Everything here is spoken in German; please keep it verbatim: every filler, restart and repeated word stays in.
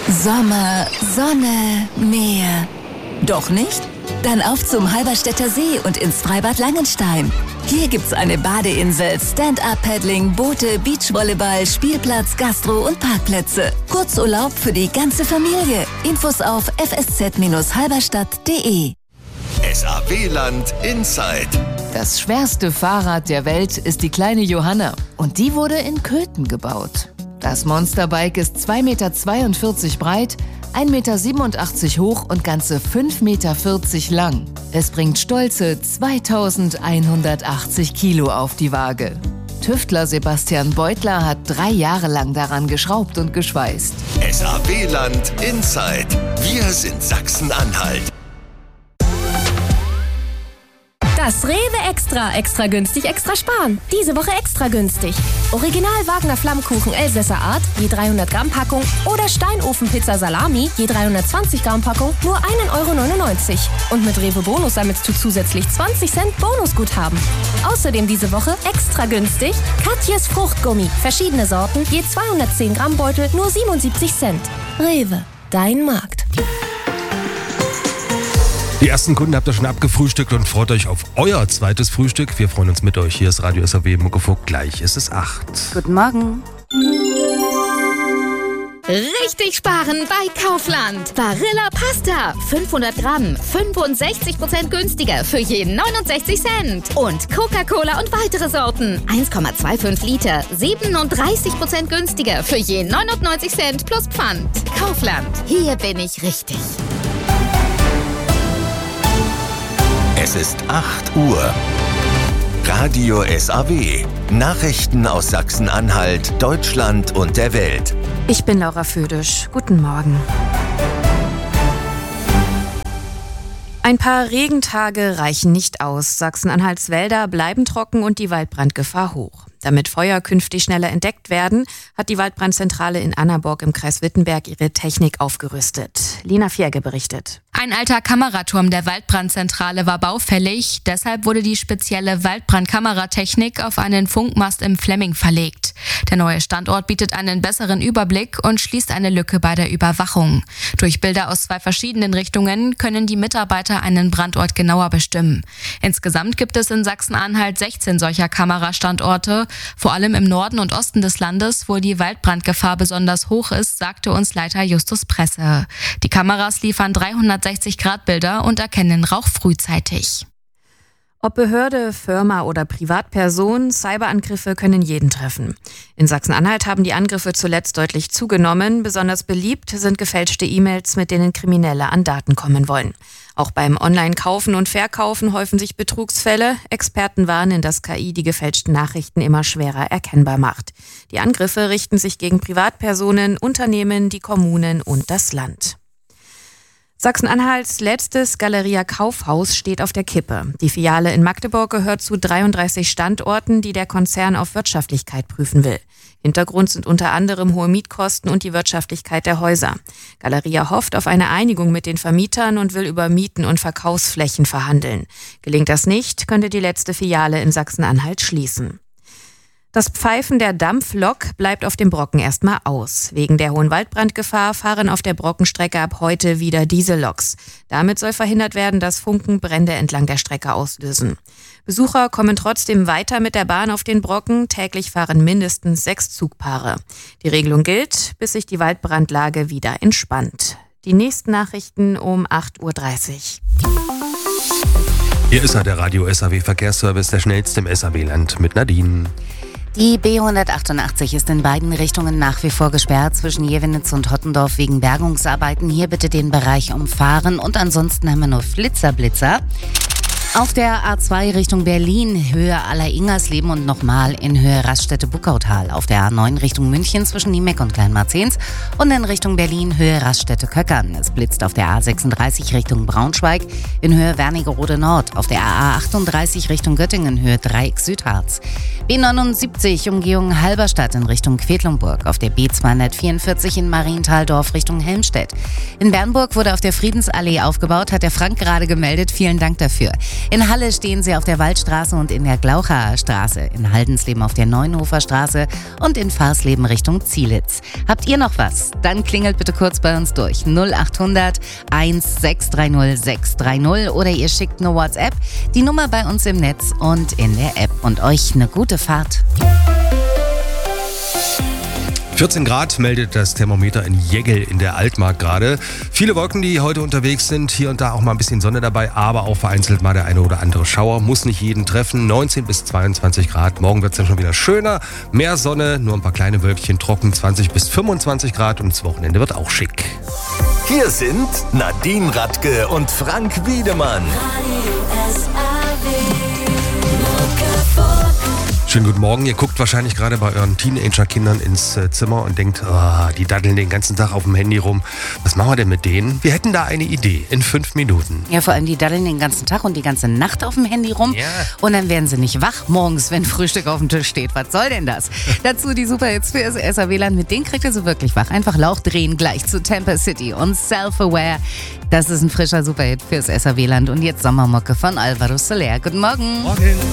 Sommer, Sonne, Meer. Doch nicht? Dann auf zum Halberstädter See und ins Freibad Langenstein. Hier gibt's eine Badeinsel, Stand-Up-Paddling, Boote, Beachvolleyball, Spielplatz, Gastro und Parkplätze. Kurzurlaub für die ganze Familie. Infos auf f s z Bindestrich halberstadt punkt d e. S A W-Land Inside. Das schwerste Fahrrad der Welt ist die kleine Johanna. Und die wurde in Köthen gebaut. Das Monsterbike ist zwei Komma zweiundvierzig Meter breit, ein Komma siebenundachtzig Meter hoch und ganze fünf Komma vierzig Meter lang. Es bringt stolze zweitausendeinhundertachtzig Kilo auf die Waage. Tüftler Sebastian Beutler hat drei Jahre lang daran geschraubt und geschweißt. S A W-Land Inside. Wir sind Sachsen-Anhalt. Das Rewe Extra. Extra günstig, extra sparen. Diese Woche extra günstig. Original Wagner Flammkuchen Elsässer Art, je dreihundert Gramm Packung. Oder Steinofenpizza Salami, je dreihundertzwanzig Gramm Packung, nur ein Euro neunundneunzig. Und mit Rewe Bonus sammelst du zusätzlich zwanzig Cent Bonusguthaben. Außerdem diese Woche extra günstig Katjes Fruchtgummi. Verschiedene Sorten, je zweihundertzehn Gramm Beutel, nur siebenundsiebzig Cent. Rewe, dein Markt. Die ersten Kunden habt ihr schon abgefrühstückt und freut euch auf euer zweites Frühstück. Wir freuen uns mit euch. Hier ist Radio S A W Muckefuck. Gleich ist es acht. Guten Morgen. Richtig sparen bei Kaufland. Barilla Pasta. fünfhundert Gramm. fünfundsechzig Prozent günstiger für je neunundsechzig Cent. Und Coca-Cola und weitere Sorten. eins Komma fünfundzwanzig Liter. siebenunddreißig Prozent günstiger für je neunundneunzig Cent plus Pfand. Kaufland. Hier bin ich richtig. Es ist acht Uhr. Radio S A W. Nachrichten aus Sachsen-Anhalt, Deutschland und der Welt. Ich bin Laura Födisch. Guten Morgen. Ein paar Regentage reichen nicht aus. Sachsen-Anhalts Wälder bleiben trocken und die Waldbrandgefahr hoch. Damit Feuer künftig schneller entdeckt werden, hat die Waldbrandzentrale in Annaburg im Kreis Wittenberg ihre Technik aufgerüstet. Lena Fierge berichtet. Ein alter Kameraturm der Waldbrandzentrale war baufällig. Deshalb wurde die spezielle Waldbrandkameratechnik auf einen Funkmast im Flemming verlegt. Der neue Standort bietet einen besseren Überblick und schließt eine Lücke bei der Überwachung. Durch Bilder aus zwei verschiedenen Richtungen können die Mitarbeiter einen Brandort genauer bestimmen. Insgesamt gibt es in Sachsen-Anhalt sechzehn solcher Kamerastandorte. Vor allem im Norden und Osten des Landes, wo die Waldbrandgefahr besonders hoch ist, sagte uns Leiter Justus Presse. Die Kameras liefern dreihundertsechzig Grad Bilder und erkennen Rauch frühzeitig. Ob Behörde, Firma oder Privatperson, Cyberangriffe können jeden treffen. In Sachsen-Anhalt haben die Angriffe zuletzt deutlich zugenommen. Besonders beliebt sind gefälschte E-Mails, mit denen Kriminelle an Daten kommen wollen. Auch beim Online-Kaufen und Verkaufen häufen sich Betrugsfälle. Experten warnen, dass K I die gefälschten Nachrichten immer schwerer erkennbar macht. Die Angriffe richten sich gegen Privatpersonen, Unternehmen, die Kommunen und das Land. Sachsen-Anhalts letztes Galeria Kaufhaus steht auf der Kippe. Die Filiale in Magdeburg gehört zu dreiunddreißig Standorten, die der Konzern auf Wirtschaftlichkeit prüfen will. Hintergrund sind unter anderem hohe Mietkosten und die Wirtschaftlichkeit der Häuser. Galeria hofft auf eine Einigung mit den Vermietern und will über Mieten und Verkaufsflächen verhandeln. Gelingt das nicht, könnte die letzte Filiale in Sachsen-Anhalt schließen. Das Pfeifen der Dampflok bleibt auf dem Brocken erstmal aus. Wegen der hohen Waldbrandgefahr fahren auf der Brockenstrecke ab heute wieder Dieselloks. Damit soll verhindert werden, dass Funken Brände entlang der Strecke auslösen. Besucher kommen trotzdem weiter mit der Bahn auf den Brocken. Täglich fahren mindestens sechs Zugpaare. Die Regelung gilt, bis sich die Waldbrandlage wieder entspannt. Die nächsten Nachrichten um acht Uhr dreißig. Hier ist er, der Radio S A W Verkehrsservice, der schnellste im S A W-Land mit Nadine. Die B hundertachtundachtzig ist in beiden Richtungen nach wie vor gesperrt, zwischen Jevenitz und Hottendorf wegen Bergungsarbeiten. Hier bitte den Bereich umfahren und ansonsten haben wir nur Flitzerblitzer. Auf der A zwei Richtung Berlin, Höhe Aller-Ingersleben und nochmal in Höhe Raststätte-Buckautal. Auf der A neun Richtung München zwischen Niemeck und Kleinmarzens und in Richtung Berlin Höhe Raststätte-Köckern. Es blitzt auf der A sechsunddreißig Richtung Braunschweig in Höhe Wernigerode Nord. Auf der A achtunddreißig Richtung Göttingen Höhe Dreieck Südharz. B neunundsiebzig Umgehung Halberstadt in Richtung Quedlinburg. Auf der B zweihundertvierundvierzig in Marienthaldorf Richtung Helmstedt. In Bernburg wurde auf der Friedensallee aufgebaut, hat der Frank gerade gemeldet. Vielen Dank dafür. In Halle stehen sie auf der Waldstraße und in der Glauchaer Straße, in Haldensleben auf der Neunhofer Straße und in Farsleben Richtung Zielitz. Habt ihr noch was? Dann klingelt bitte kurz bei uns durch. null achthundert sechshundertsechzig sechshundertdreißig oder ihr schickt eine WhatsApp. Die Nummer bei uns im Netz und in der App. Und euch eine gute Fahrt. vierzehn Grad meldet das Thermometer in Jägel in der Altmark gerade. Viele Wolken, die heute unterwegs sind. Hier und da auch mal ein bisschen Sonne dabei, aber auch vereinzelt mal der eine oder andere Schauer. Muss nicht jeden treffen. neunzehn bis zweiundzwanzig Grad. Morgen wird es dann schon wieder schöner. Mehr Sonne, nur ein paar kleine Wölkchen trocken. zwanzig bis fünfundzwanzig Grad und das Wochenende wird auch schick. Hier sind Nadine Radke und Frank Wiedemann. Schönen guten Morgen. Ihr guckt wahrscheinlich gerade bei euren Teenager-Kindern ins äh, Zimmer und denkt, oh, die daddeln den ganzen Tag auf dem Handy rum. Was machen wir denn mit denen? Wir hätten da eine Idee in fünf Minuten. Ja, vor allem die daddeln den ganzen Tag und die ganze Nacht auf dem Handy rum. Ja. Und dann werden sie nicht wach morgens, wenn Frühstück auf dem Tisch steht. Was soll denn das? Dazu die Superhits für das S A W-Land. Mit denen kriegt ihr so wirklich wach. Einfach Lauch drehen gleich zu Tampa City und Self-Aware. Das ist ein frischer Superhit fürs S A W-Land. Und jetzt Sommermucke von Alvaro Soler. Guten Morgen. Morgen.